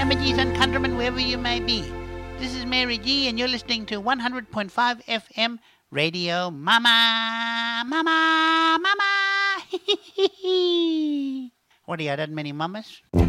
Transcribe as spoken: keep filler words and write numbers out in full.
Mammagees and countrymen, wherever you may be. This is Mary G, and you're listening to one hundred point five F M Radio Mama. Mama, Mama. What do you got, that many mamas?